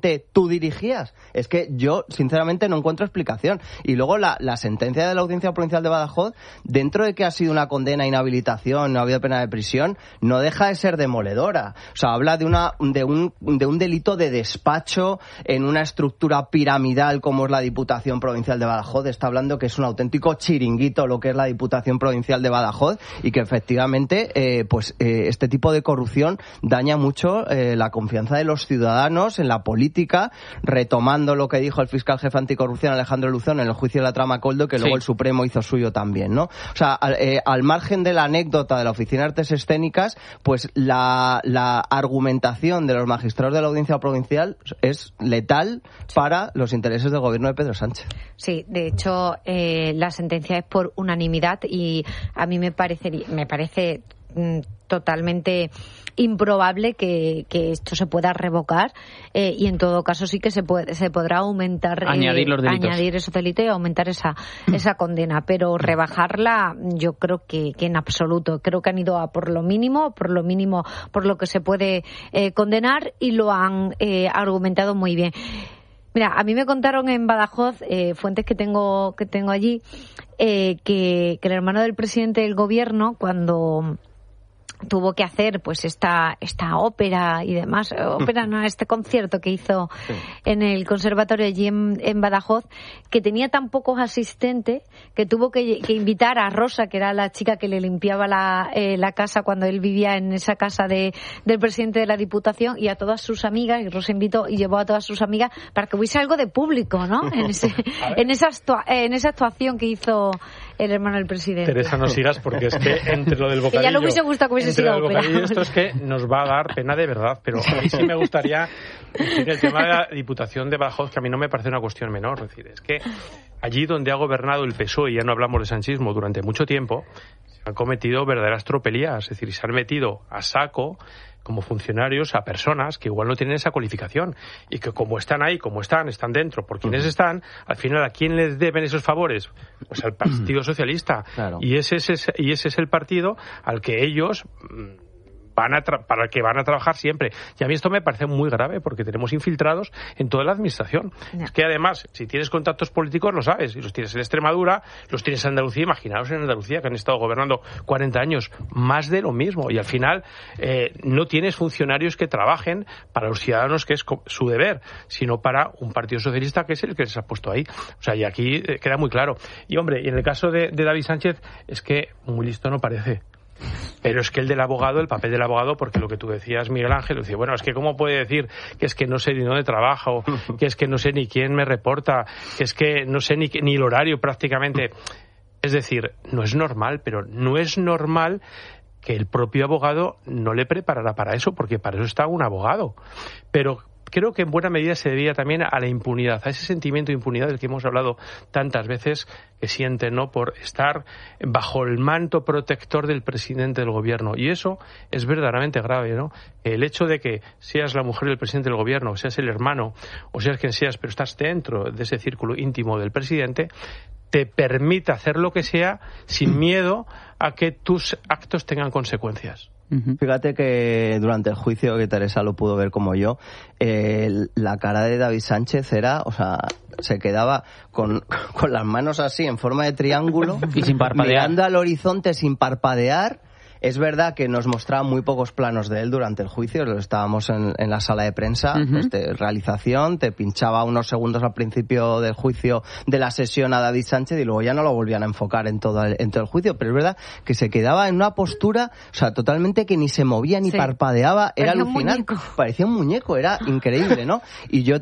realmente tú dirigías? Es que yo, sinceramente, no encuentro explicación. Y luego la sentencia de la Audiencia Provincial de Badajoz, dentro de que ha sido una condena a inhabilitación, no ha habido pena de prisión, no deja de ser demoledora. O sea, habla de un delito de despacho en una estructura piramidal como es la Diputación Provincial de Badajoz. Está hablando que es un auténtico chiringuito lo que es la Diputación Provincial de Badajoz y que efectivamente este tipo de corrupción daña mucho la confianza de los ciudadanos en la política, retomando lo que dijo el fiscal jefe anticorrupción Alejandro Luzón en el juicio de la trama Coldo, que luego el Supremo hizo suyo también, ¿no? O sea, al margen de la anécdota de la Oficina de Artes Escénicas, pues la argumentación de los magistrados de la Audiencia Provincial es letal para los intereses del gobierno de Pedro Sánchez. Sí, de hecho, la sentencia es por unanimidad y a mí me parece totalmente improbable que esto se pueda revocar y en todo caso sí que se podrá aumentar, añadir los delitos, añadir esos delitos y aumentar esa condena, pero rebajarla yo creo que en absoluto. Creo que han ido a por lo mínimo por lo que se puede condenar y lo han argumentado muy bien. Mira, a mí me contaron en Badajoz, fuentes que tengo allí, que el hermano del presidente del gobierno, cuando tuvo que hacer pues esta ópera y demás, este concierto que hizo en el conservatorio allí en Badajoz, que tenía tan pocos asistentes que tuvo que invitar a Rosa, que era la chica que le limpiaba la casa cuando él vivía en esa casa del presidente de la Diputación, y a todas sus amigas, y Rosa invitó y llevó a todas sus amigas para que hubiese algo de público, ¿no? en esa actuación que hizo el hermano del presidente. Teresa, no sigas porque es que entre lo del bocadillo... Que ya le hubiese gustado que hubiese sido ópera. Esto es que nos va a dar pena de verdad, pero a mí sí me gustaría decir el tema de la Diputación de Badajoz, que a mí no me parece una cuestión menor. Es decir, es que allí donde ha gobernado el PSOE, y ya no hablamos de sanchismo, durante mucho tiempo, se han cometido verdaderas tropelías. Es decir, se han metido a saco como funcionarios a personas que igual no tienen esa cualificación y que como están ahí, están dentro, por quienes están, al final ¿a quién les deben esos favores? Pues al Partido Socialista. Claro. Y ese es el partido al que ellos para el que van a trabajar siempre. Y a mí esto me parece muy grave porque tenemos infiltrados en toda la administración. No. Es que además, si tienes contactos políticos, lo sabes. Y los tienes en Extremadura, los tienes en Andalucía. Imaginaos en Andalucía, que han estado gobernando 40 años, más de lo mismo. Y al final no tienes funcionarios que trabajen para los ciudadanos, que es su deber, sino para un Partido Socialista que es el que les ha puesto ahí. O sea, y aquí queda muy claro. Y hombre, y en el caso de David Sánchez, es que muy listo no parece. Pero es que el papel del abogado, porque lo que tú decías, Miguel Ángel, decía, bueno, es que cómo puede decir que es que no sé ni dónde trabajo, que es que no sé ni quién me reporta, que es que no sé ni el horario prácticamente. Es decir, no es normal, pero no es normal que el propio abogado no le preparara para eso, porque para eso está un abogado. Pero creo que en buena medida se debía también a la impunidad, a ese sentimiento de impunidad del que hemos hablado tantas veces, que sienten, ¿no?, por estar bajo el manto protector del presidente del gobierno. Y eso es verdaderamente grave, ¿no? El hecho de que seas la mujer del presidente del gobierno, o seas el hermano, o seas quien seas, pero estás dentro de ese círculo íntimo del presidente, te permite hacer lo que sea sin miedo a que tus actos tengan consecuencias. Fíjate que durante el juicio, que Teresa lo pudo ver como yo, la cara de David Sánchez era, o sea, se quedaba con las manos así en forma de triángulo y sin parpadear, mirando al horizonte sin parpadear. Es verdad que nos mostraba muy pocos planos de él durante el juicio, estábamos en la sala de prensa, realización, te pinchaba unos segundos al principio del juicio de la sesión a David Sánchez y luego ya no lo volvían a enfocar en todo el juicio, pero es verdad que se quedaba en una postura, o sea, totalmente que ni se movía ni parpadeaba, era alucinante, parecía un muñeco, era increíble, ¿no? Y yo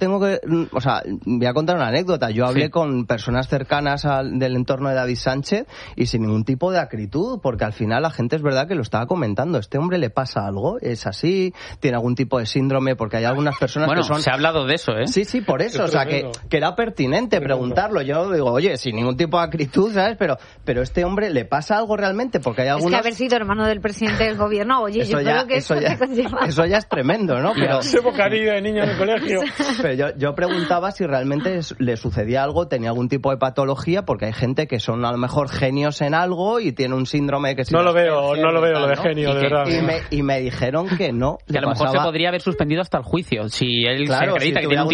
voy a contar una anécdota, yo hablé con personas cercanas del entorno de David Sánchez y sin ningún tipo de acritud, porque al final la gente es verdad que lo estaba comentando, este hombre le pasa algo, es así, tiene algún tipo de síndrome, porque hay algunas personas que son... se ha hablado de eso, ¿eh? Sí, por eso, o sea, que era pertinente preguntarlo. Yo digo, oye, sin ningún tipo de acritud, ¿sabes? Pero este hombre le pasa algo realmente, porque hay algunos... Es que haber sido hermano del presidente del gobierno, oye, eso yo creo que eso ya es tremendo, ¿no? Pero ese bocadillo de niño en el colegio. Pero yo preguntaba si realmente le sucedía algo, tenía algún tipo de patología, porque hay gente que son a lo mejor genios en algo y tiene un síndrome que... No lo veo lo de genio, de verdad. Y me dijeron que no. Que a lo mejor se podría haber suspendido hasta el juicio. Si él se acredita que tiene un